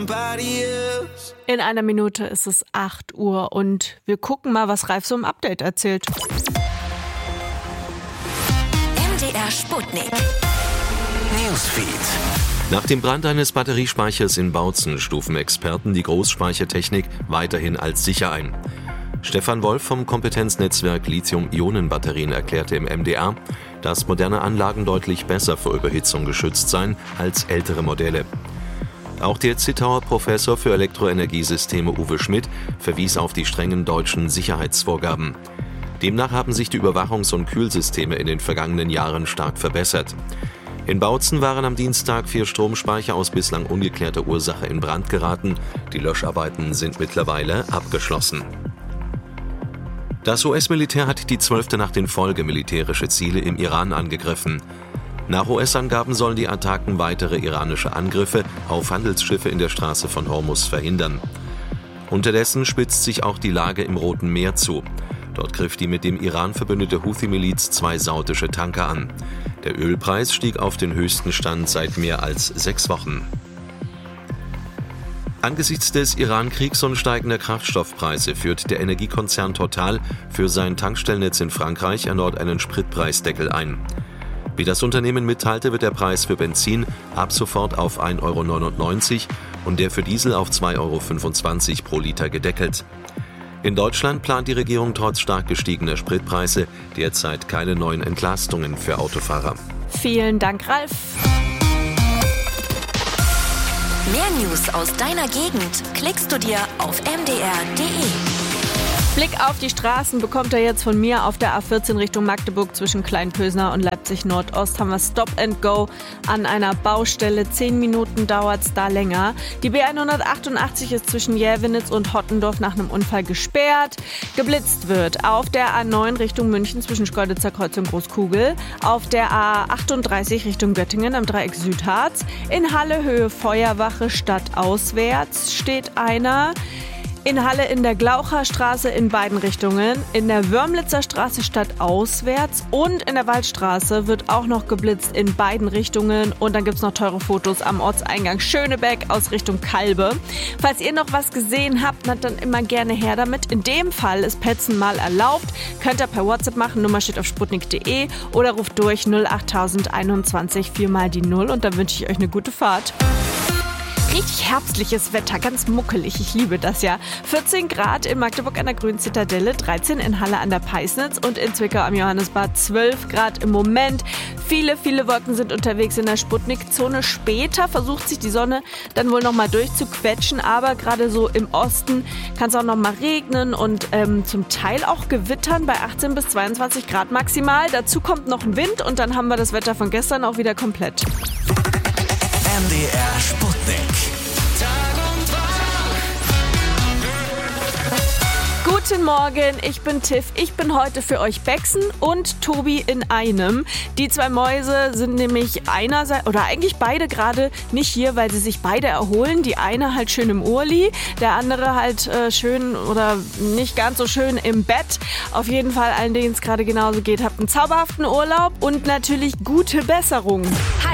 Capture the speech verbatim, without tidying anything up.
In einer Minute ist es acht Uhr und wir gucken mal, was Ralf so im Update erzählt. M D R Sputnik. Newsfeed. Nach dem Brand eines Batteriespeichers in Bautzen stufen Experten die Großspeichertechnik weiterhin als sicher ein. Stefan Wolf vom Kompetenznetzwerk Lithium-Ionen-Batterien erklärte im M D R, dass moderne Anlagen deutlich besser vor Überhitzung geschützt seien als ältere Modelle. Auch der Zittauer Professor für Elektroenergiesysteme Uwe Schmidt verwies auf die strengen deutschen Sicherheitsvorgaben. Demnach haben sich die Überwachungs- und Kühlsysteme in den vergangenen Jahren stark verbessert. In Bautzen waren am Dienstag vier Stromspeicher aus bislang ungeklärter Ursache in Brand geraten. Die Löscharbeiten sind mittlerweile abgeschlossen. Das U S-Militär hat die zwölfte Nacht in Folge militärische Ziele im Iran angegriffen. Nach U S-Angaben sollen die Attacken weitere iranische Angriffe auf Handelsschiffe in der Straße von Hormuz verhindern. Unterdessen spitzt sich auch die Lage im Roten Meer zu. Dort griff die mit dem Iran verbündete Houthi-Miliz zwei saudische Tanker an. Der Ölpreis stieg auf den höchsten Stand seit mehr als sechs Wochen. Angesichts des Iran-Kriegs und steigender Kraftstoffpreise führt der Energiekonzern Total für sein Tankstellennetz in Frankreich erneut einen Spritpreisdeckel ein. Wie das Unternehmen mitteilte, wird der Preis für Benzin ab sofort auf ein Euro neunundneunzig und der für Diesel auf zwei Euro fünfundzwanzig pro Liter gedeckelt. In Deutschland plant die Regierung trotz stark gestiegener Spritpreise derzeit keine neuen Entlastungen für Autofahrer. Vielen Dank, Ralf. Mehr News aus deiner Gegend klickst du dir auf m d r punkt d e. Blick auf die Straßen bekommt er jetzt von mir. Auf der A vierzehn Richtung Magdeburg zwischen Kleinpösner und Leipzig Nordost haben wir Stop and Go an einer Baustelle. Zehn Minuten dauert es da länger. Die B hundertachtundachtzig ist zwischen Jävenitz und Hottendorf nach einem Unfall gesperrt. Geblitzt wird auf der A neun Richtung München zwischen Schkeuditzer Kreuz und Großkugel. Auf der A achtunddreißig Richtung Göttingen am Dreieck Südharz. In Halle Höhe Feuerwache stadtauswärts steht einer. In Halle in der Glaucherstraße in beiden Richtungen, in der Wörmlitzer Straße stadtauswärts und in der Waldstraße wird auch noch geblitzt in beiden Richtungen. Und dann gibt es noch teure Fotos am Ortseingang Schönebeck aus Richtung Kalbe. Falls ihr noch was gesehen habt, dann immer gerne her damit. In dem Fall ist Petzen mal erlaubt. Könnt ihr per WhatsApp machen, Nummer steht auf sputnik punkt d e oder ruft durch null acht einundzwanzig vier mal die null und dann wünsche ich euch eine gute Fahrt. Richtig herbstliches Wetter, ganz muckelig, ich liebe das ja. vierzehn Grad in Magdeburg an der Grünen Zitadelle, dreizehn in Halle an der Peisnitz und in Zwickau am Johannesbad zwölf Grad im Moment. Viele, viele Wolken sind unterwegs in der Sputnik-Zone. Später versucht sich die Sonne dann wohl nochmal durchzuquetschen, aber gerade so im Osten kann es auch nochmal regnen und ähm, zum Teil auch gewittern bei achtzehn bis zweiundzwanzig Grad maximal. Dazu kommt noch ein Wind und dann haben wir das Wetter von gestern auch wieder komplett. M D R Sputnik. Guten Morgen, ich bin Tiff. Ich bin heute für euch Bexen und Tobi in einem. Die zwei Mäuse sind nämlich einerseits, oder eigentlich beide gerade nicht hier, weil sie sich beide erholen. Die eine halt schön im Urli, der andere halt äh, schön oder nicht ganz so schön im Bett. Auf jeden Fall allen, denen es gerade genauso geht, habt einen zauberhaften Urlaub und natürlich gute Besserung.